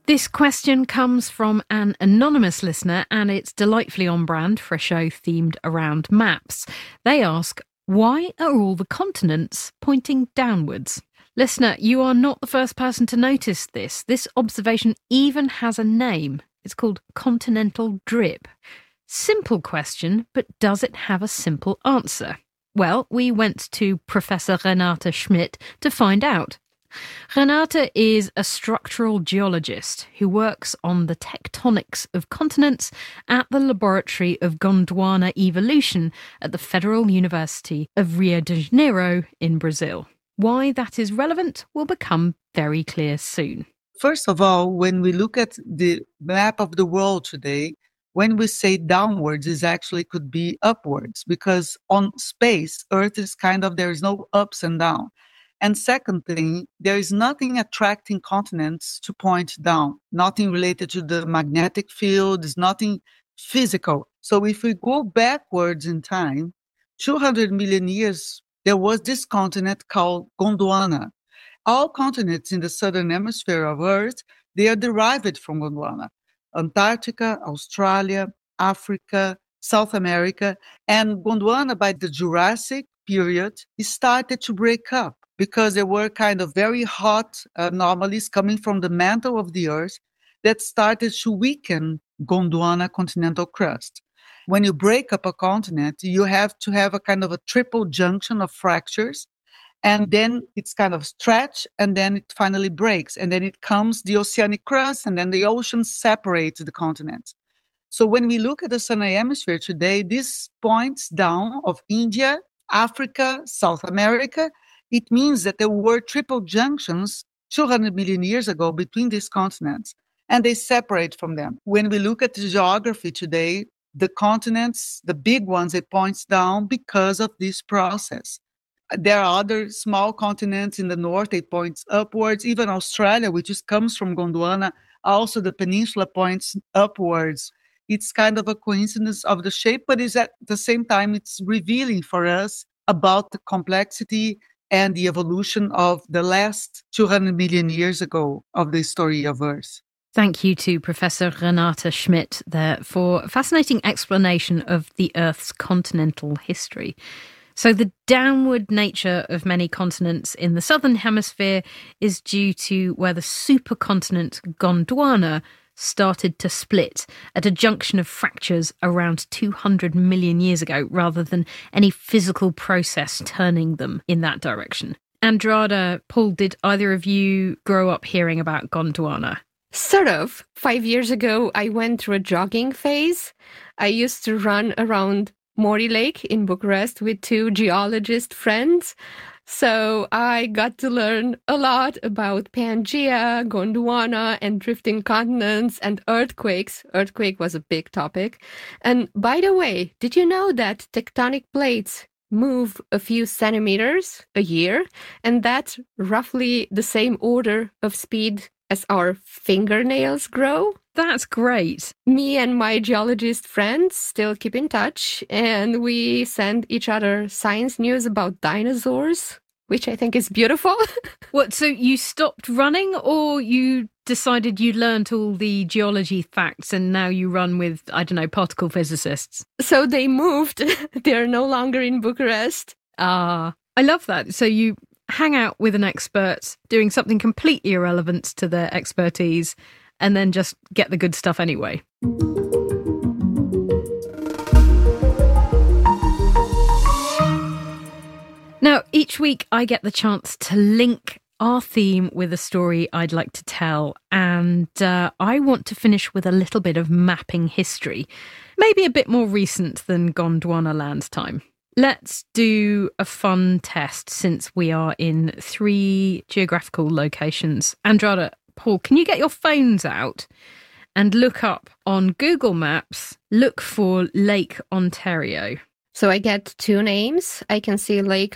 This question comes from an anonymous listener, and it's delightfully on brand for a show themed around maps. They ask, why are all the continents pointing downwards? Listener, you are not the first person to notice this. This observation even has a name. It's called continental drip. Simple question, but does it have a simple answer? Well, we went to Professor Renate Schmidt to find out. Renate is a structural geologist who works on the tectonics of continents at the Laboratory of Gondwana Evolution at the Federal University of Rio de Janeiro in Brazil. Why that is relevant will become very clear soon. First of all, when we look at the map of the world today, when we say downwards, it actually could be upwards, because on space, Earth is there is no ups and downs. And second thing, there is nothing attracting continents to point down, nothing related to the magnetic field, there's nothing physical. So if we go backwards in time, 200 million years, there was this continent called Gondwana. All continents in the southern hemisphere of Earth, they are derived from Gondwana. Antarctica, Australia, Africa, South America, and Gondwana by the Jurassic period, it started to break up, because there were very hot anomalies coming from the mantle of the Earth that started to weaken Gondwana continental crust. When you break up a continent, you have to have a triple junction of fractures, and then it's stretch, and then it finally breaks, and then it comes the oceanic crust, and then the ocean separates the continents. So when we look at the southern hemisphere today, this points down of India, Africa, South America. It means that there were triple junctions 200 million years ago between these continents, and they separate from them. When we look at the geography today, the continents, the big ones, it points down because of this process. There are other small continents in the north, it points upwards. Even Australia, which comes from Gondwana, also the peninsula points upwards. It's a coincidence of the shape, but it's at the same time, it's revealing for us about the complexity and the evolution of the last 200 million years ago of the story of Earth. Thank you to Professor Renate Schmidt there for a fascinating explanation of the Earth's continental history. So the downward nature of many continents in the southern hemisphere is due to where the supercontinent Gondwana started to split at a junction of fractures around 200 million years ago, rather than any physical process turning them in that direction. Andrada, Paul, did either of you grow up hearing about Gondwana? Sort of. 5 years ago, I went through a jogging phase. I used to run around Mori Lake in Bucharest with 2 geologist friends. So I got to learn a lot about Pangaea, Gondwana, and drifting continents and earthquakes. Earthquake was a big topic. And by the way, did you know that tectonic plates move a few centimeters a year? And that's roughly the same order of speed as our fingernails grow? That's great. Me and my geologist friends still keep in touch, and we send each other science news about dinosaurs, which I think is beautiful. What, so you stopped running, or you decided you learned all the geology facts and now you run with, particle physicists? So they moved. They're no longer in Bucharest. I love that. So you hang out with an expert doing something completely irrelevant to their expertise, and then just get the good stuff anyway. Now, each week I get the chance to link our theme with a story I'd like to tell, and I want to finish with a little bit of mapping history, maybe a bit more recent than Gondwana land time. Let's do a fun test since we are in 3 geographical locations. Andrada, Paul, can you get your phones out and look up on Google Maps, look for Lake Ontario? So I get 2 names. I can see Lake